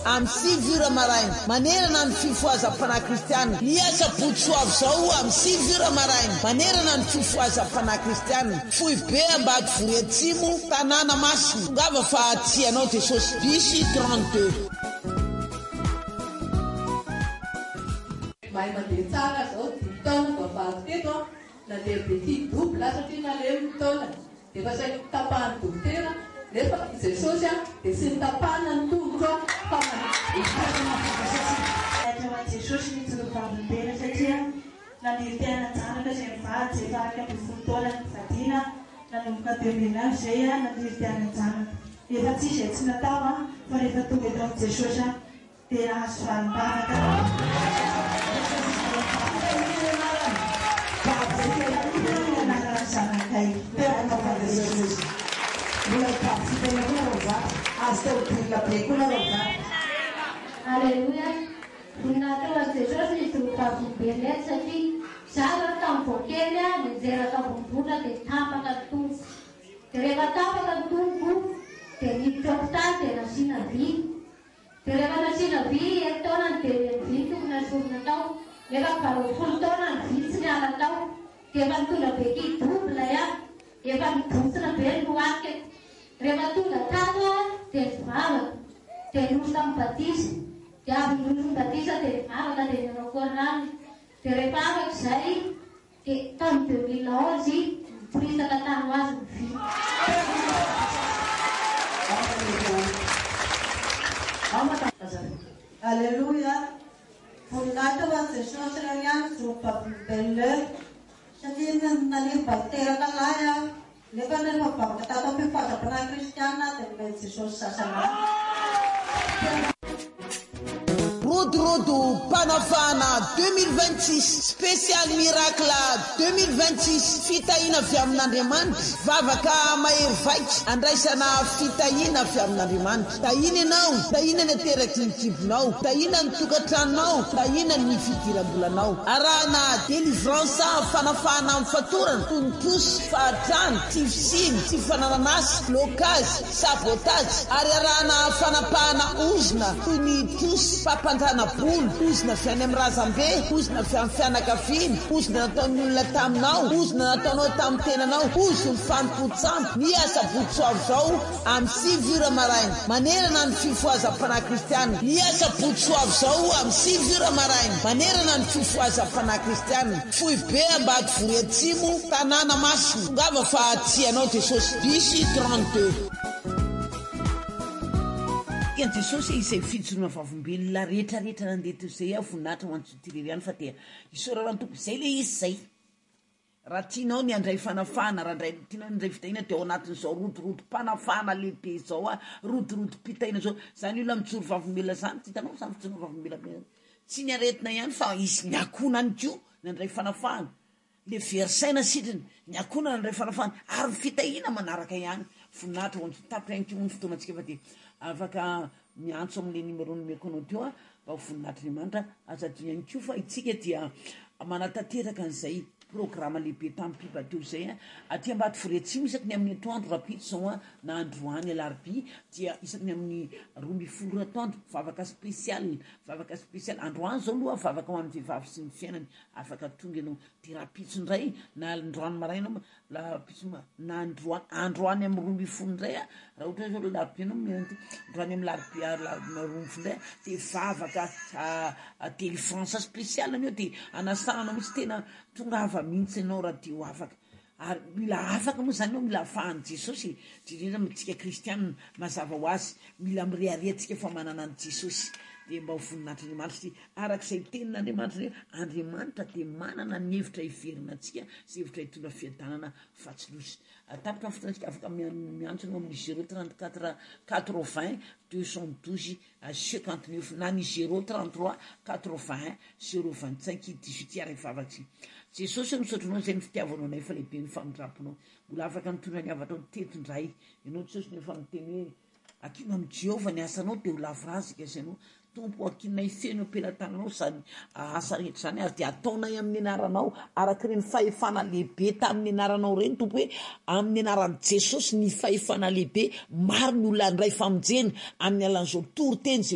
amin'ny 6 maraina manerana ny fifoazam-panahy kristianina. Ny asabotsy soavy zao amin'ny 6 maraina manerana ny fifoazam-panahy kristianina. Foibe Ambatovory Atsimo, tanàna Masina. Tongava fa atianao Jesosy. Bisy 32. Mahay mandeha tsara zao 10 taona vao fahateto na diabétique double satria nalemy taona dia fa saika tapahany dokotera nefa Jesosy dia sy nitapahana ny tongotra fa Jesosy ny tsorovavim-bena satria naniritiana janaka izay mivady izay faraka amin'ny folo taona ny fadiana nanomboka 2009 izay naniritiana janaka. Efa tsy izay tsy natao fa rehefa tonga eto amin'ny Jesosy dia ahazo valim-bavaka. Aleluia. Voninahitra Jesosy ny tsorovavim-bena satria zava tamin'ny voakely nijeraka vonivona dia tapaka ny tongo. Dia rehefa tapaka ny tongo dia niditra hopitaly dia nasiana vy. Dia rehefa nasiana vy taona ny bebe ny vy tokony nasorina tao. Nefa 20 taona ny vy tsy niala tao. Dia efa nitondra beky double efa nibotsina be ny loakety. Rehefa tonga tato dia nivavaka dia nosy amin'ny batisa. Dia avy nosy ny batisa dia nivavaka dia nanao korany. Dia rehefa afaka izay dia tamin'ny 2011 niporisaka tany ho azy ny vy. Aleluia. Voninahitra ho an'i Jesosy raha ihany tsorovavim-bena satria nanimba teraka lahy nefa rehefa bavaka tato amin'ny fifoazam-panahy kristianina dia nomeny Jesosy sasana. Rodo Panafana 2026 spécial miracle 2026 fitahina avy amin'Andriamanitra. Vavaka mahery vaika andraisana fitahina avy amin'Andriamanitra. Tahina ianao, tahina ny ateraky ny kibonao, tahina ny tokantranonao, tahina ny fidiram-bolanao. Arahana délivrance fanafana amin'ny fatorana, tonotosy, fahatrana, tifisiny, tsy fanananasy, blocage, sabotage. Ary arahana fanapahana ozona toy ny tosy, pampandrana bolo, ozona avy any amin'ny razambe, ozona avy amin'ny fianakaviana, ozona nataon'ny olona taminao, ozona nataonao tamin'ny tenanao, ozona fanompotsana. Ny asabotsy soavy zao amin'ny 6 maraina manerana ny fifoazam-panahy kristianina. Ny asabotsy soavy zao amin'ny 6 maraina manerana ny fifoazam-panahy kristianina. Foibe Ambatovory Atsimo, tanàna Masina. Tongava fa atianao Jesosy. Bisy 32. Jesosy izay fijoroana vavim-belona rehetrarehetra nandeha teo izay voninahitra ho antsotirery ihany fa dia isorarany tompo izay le izy zay. Raha tianao ny andray fanafana, raha tianao ny andray fitahina dia ao anatin'izao rodorodom-panafana lehibe izao rodorodom-pitaina zao. Zany olona mijoro vavim-belona zany tsy hitanao zany fijoroana vavim-belona tsy ny aretina ihany fa izy niakonany koa ny andray fanafana. Le versaina sitrany niakona ny andray fanafana ary fitahina manaraka ihany. Voninahitra ho antsotapoka ihany koa ny fotoanantsika fa dia afaka miantso amin'le numéro nomeriko teo mba ho voninahitrymanitra azadio ihany koa fa itsika dia manatanteraka an'izay programme lehibe tamin'ny pipa teo zay aty Ambatovory Atsimo isaky ny amin'ny atoandro rapitso zao na androany alarobia dia isaky ny amin'ny 12 atoandro vavaka spécial androany zao aloha vavaka ho amin'ny vehivavy sy ny fiainany afaka tonga ianao dia rapitso ndray na androany maraina na androany amin'ny 12 ndray raha ohatra zao larobia anao mianty androany amin'ny larobia 12 ndray dia vavaka délivrance spécial anio dia anasananao mitsy tena tonga ava mihitsy ianao raha dio afaka ary mila afaka moa zany anao mila afahan'i Jesosy indrindra mitsika kristianina mazava ho azy mila mireharehantsika fa manana an'i Jesosy dia mba ho voninahitryandriamanitra arak'izay tenin'andriamanitra Andriamanitra dia manana ny hevitra hiverina antsika sy hevitra hitondra fiadanana fa tsy losy tapitra fotoantsika afaka miantsona amin'ny 034 80 212 59 na ny 033 81 025 18 ary vavatsy Jesosy misotronao zay ny fitiavanao nay fa lehibe ny famindraponao mbola afaka mitondra ny avatra ny tetondray ianao Jesosy nefa miteny hoe akino amin'ny Jehovah ny asanao dia ho lavrazika isanao tompo akina ifeno ampelantananao zany asa rehetra zany ary dia ataonay amin'ny anaranao araka ireny fahefana lehibe tamin'ny anaranao reny tompo hoe amin'ny anaran'i Jesosy ny fahefana lehibe maro ny olona andray famonjeny amin'ny alan'izao toriteny